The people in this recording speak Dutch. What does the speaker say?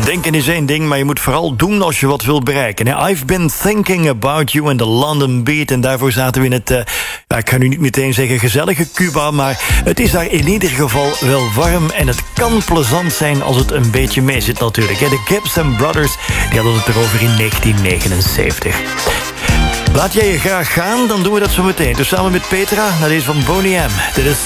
Denken is één ding, maar je moet vooral doen als je wat wilt bereiken. I've been thinking about you in the London Beat. En daarvoor zaten we in het, ik ga nu niet meteen zeggen gezellige Cuba, maar het is daar in ieder geval wel warm. En het kan plezant zijn als het een beetje mee zit natuurlijk. De Gibson Brothers, die hadden het erover in 1979. Laat jij je graag gaan, dan doen we dat zo meteen. Dus samen met Petra, naar deze van Boney M. Dit is